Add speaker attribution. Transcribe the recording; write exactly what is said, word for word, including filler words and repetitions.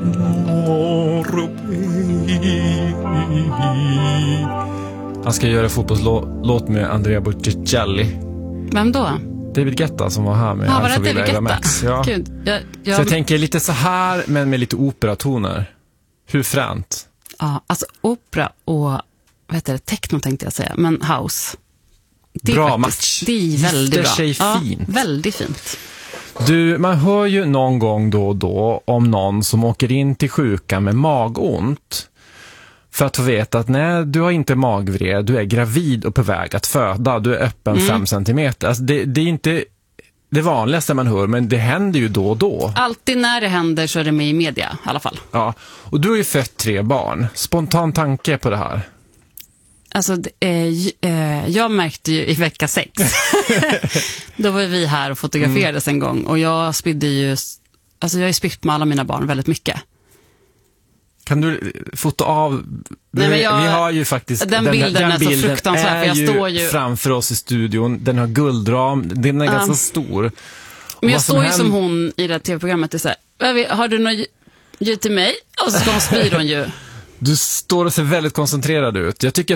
Speaker 1: Han ska göra fotbollslåt med Andrea Bocelli.
Speaker 2: Vem då?
Speaker 1: David Guetta som var här med
Speaker 2: ja, var
Speaker 1: Alpha
Speaker 2: det
Speaker 1: Villa Eva Max. Ja.
Speaker 2: Gud, jag, jag...
Speaker 1: Så jag tänker lite så här, men med lite operatoner. Hur fränt?
Speaker 2: Ja, alltså opera och vad heter det, techno tänkte jag säga, men house. Det är
Speaker 1: bra
Speaker 2: faktiskt,
Speaker 1: match.
Speaker 2: Det är väldigt bra.
Speaker 1: Sig
Speaker 2: ja,
Speaker 1: fint.
Speaker 2: Väldigt fint.
Speaker 1: Du, man hör ju någon gång då och då om någon som åker in till sjukan med magont. För att få veta att nej, du har inte magvred, du är gravid och på väg att föda, du är öppen
Speaker 2: mm.
Speaker 1: fem centimeter. Alltså det, det är inte det vanligaste man hör, men det händer ju då och då.
Speaker 2: Alltid när det händer så är det med i media i alla fall.
Speaker 1: Ja, och du har ju fött tre barn. Spontan tanke på det här?
Speaker 2: Alltså, eh, eh, jag märkte ju i vecka sex. Då var vi här och fotograferades mm. en gång. Och jag spydde ju, alltså jag har ju spytt med alla mina barn väldigt mycket.
Speaker 1: Kan du fota av...
Speaker 2: Nej, men jag,
Speaker 1: vi har ju faktiskt...
Speaker 2: Den bilden den är
Speaker 1: bilden
Speaker 2: så fruktansvärd.
Speaker 1: är
Speaker 2: för jag
Speaker 1: ju
Speaker 2: står ju
Speaker 1: framför oss i studion. Den har guldram. Den är uh. ganska stor.
Speaker 2: Men jag står ju händer... som hon i det här tv-programmet. Det är så här, har du något ljud till mig? Och så ska hon spyr hon ju.
Speaker 1: Du står och ser väldigt koncentrerad ut. Jag tycker